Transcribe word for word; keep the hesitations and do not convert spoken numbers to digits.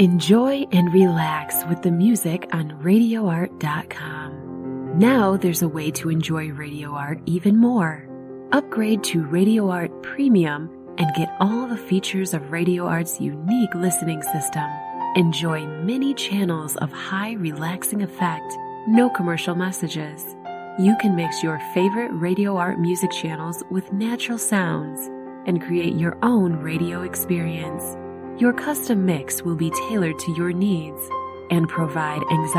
Enjoy and relax with the music on radio art dot com. Now there's a way to enjoy Radio Art even more. Upgrade to Radio Art Premium and get all the features of Radio Art's unique listening system. Enjoy many channels of high relaxing effect, no commercial messages. You can mix your favorite Radio Art music channels with natural sounds and create your own radio experience. Your custom mix will be tailored to your needs and provide anxiety